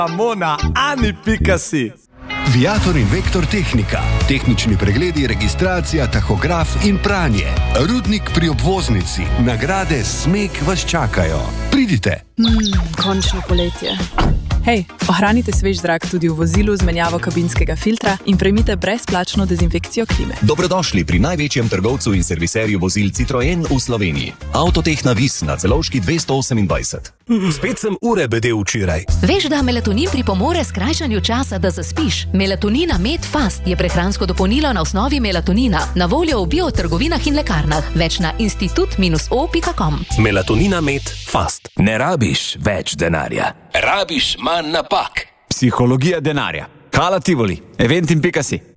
Samo na ani.si. Viator in Vektor Tehnika. Tehnični pregledi, registracija, tahograf in pranje. Rudnik pri obvoznici. Nagrade Smeg vas čakajo. Pridite. Končno poletje. Hej, ohranite svež zrak tudi v vozilu z menjavo kabinskega filtra in prejmite brezplačno dezinfekcijo klime. Dobrodošli pri največjem trgovcu in serviserju vozil Citroen v Sloveniji. Avtotehna Vis na Celovški 228. Spet sem ure bedel včeraj. Veš, da melatonin pripomore skrajšanju časa, da zaspiš? Melatonina Med Fast je prehransko dopolnilo na osnovi melatonina, na voljo v biotrgovinah in lekarnah. Več na institut-o.com. Melatonina Med Fast. Ne rabiš več denarja. Rabiš manj napak. Psihologija denarja. Kala Tivoli. Eventim.si.